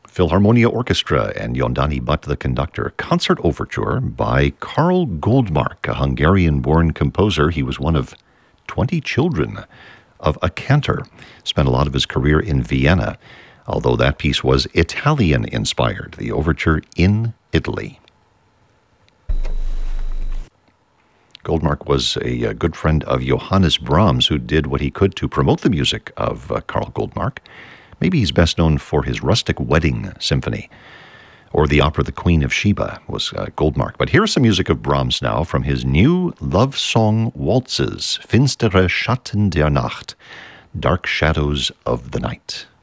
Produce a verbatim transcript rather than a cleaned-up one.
Philharmonia Orchestra and Yondani Butt, the conductor. Concert Overture by Karl Goldmark, a Hungarian-born composer. He was one of twenty children of a cantor. Spent a lot of his career in Vienna, although that piece was Italian-inspired. The Overture in Italy. Goldmark was a, a good friend of Johannes Brahms, who did what he could to promote the music of uh, Karl Goldmark. Maybe he's best known for his Rustic Wedding Symphony, or the opera The Queen of Sheba was uh, Goldmark. But here's some music of Brahms now from his new love song waltzes, Finstere Schatten der Nacht, Dark Shadows of the Night.